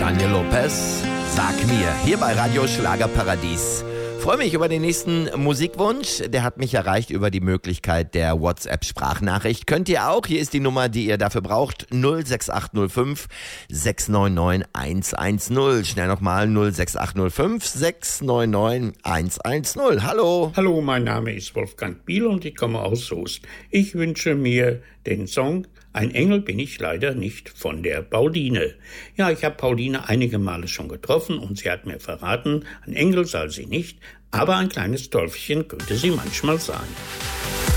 Daniel Lopez, sag mir, hier bei Radio Schlagerparadies. Freue mich über den nächsten Musikwunsch. Der hat mich erreicht über die Möglichkeit der WhatsApp-Sprachnachricht. Könnt ihr auch. Hier ist die Nummer, die ihr dafür braucht. 06805 699 110. Schnell nochmal 06805 699 110. Hallo. Hallo, mein Name ist Wolfgang Biel und ich komme aus Soest. Ich wünsche mir den Song Ein Engel bin ich leider nicht von der Pauline. Ja, ich habe Pauline einige Male schon getroffen und sie hat mir verraten, ein Engel sei sie nicht, aber ein kleines Teufelchen könnte sie manchmal sein.